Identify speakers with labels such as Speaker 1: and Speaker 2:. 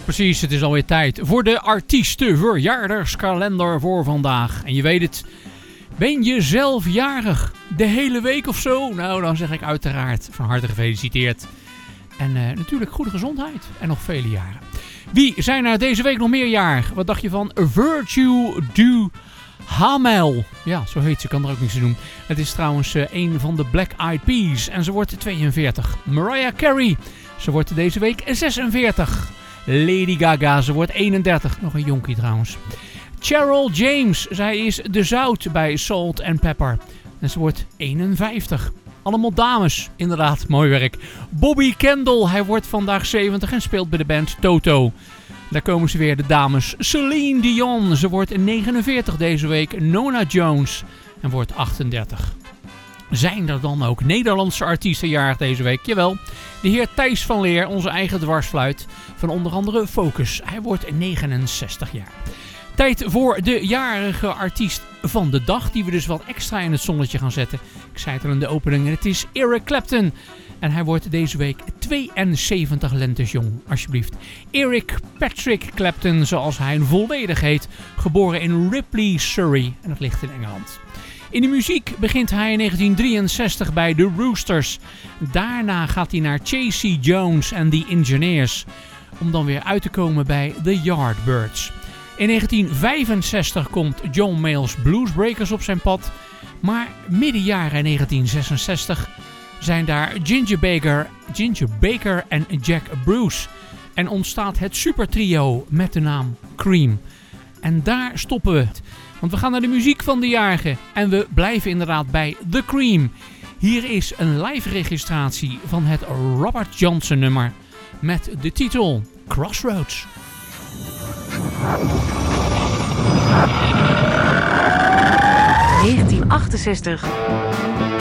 Speaker 1: Precies, het is alweer tijd voor de artiestenverjaardagskalender voor vandaag. En je weet het, ben je zelf jarig de hele week of zo? Nou, dan zeg ik uiteraard van harte gefeliciteerd. En natuurlijk goede gezondheid en nog vele jaren. Wie zijn er deze week nog meer jarig? Wat dacht je van Virtue du Hamel? Ja, zo heet ze, kan er ook niks aan doen. Het is trouwens een van de Black Eyed Peas en ze wordt 42. Mariah Carey, ze wordt deze week 46. Lady Gaga, ze wordt 31. Nog een jonkie trouwens. Cheryl James, zij is de zout bij Salt and Pepper. En ze wordt 51. Allemaal dames, inderdaad, mooi werk. Bobby Kendall, hij wordt vandaag 70 en speelt bij de band Toto. Daar komen ze weer, de dames. Celine Dion, ze wordt 49 deze week. Nona Jones en wordt 38. Zijn er dan ook Nederlandse artiesten jarig deze week? Jawel, de heer Thijs van Leer, onze eigen dwarsfluit van onder andere Focus. Hij wordt 69 jaar. Tijd voor de jarige artiest van de dag, die we dus wat extra in het zonnetje gaan zetten. Ik zei het al in de opening, en het is Eric Clapton. En hij wordt deze week 72 lentes jong, alsjeblieft. Eric Patrick Clapton, zoals hij volledig heet, geboren in Ripley, Surrey. En dat ligt in Engeland. In de muziek begint hij in 1963 bij The Roosters. Daarna gaat hij naar J.C. Jones en The Engineers, om dan weer uit te komen bij The Yardbirds. In 1965 komt John Mayall's Bluesbreakers op zijn pad. Maar midden jaren 1966 zijn daar Ginger Baker en Jack Bruce. En ontstaat het supertrio met de naam Cream. En daar stoppen we. Want we gaan naar de muziek van de jarige. En we blijven inderdaad bij The Cream. Hier is een live registratie van het Robert Johnson nummer. Met de titel Crossroads.
Speaker 2: 1968.